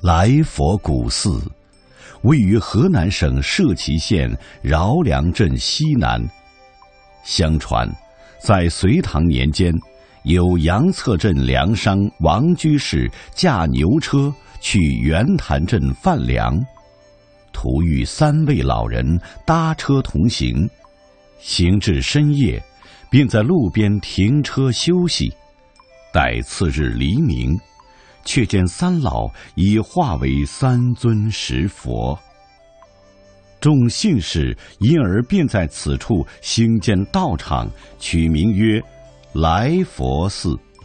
来佛古寺位于河南省社旗县饶梁镇西南。相传，在隋唐年间，有杨策镇粮商王居士驾牛车去袁潭镇贩粮，途遇3位老人搭车同行，行至深夜，便在路边停车休息。待次日黎明，却见3老已化为3尊石佛。众信士因而便在此处兴建道场，取名曰来佛寺。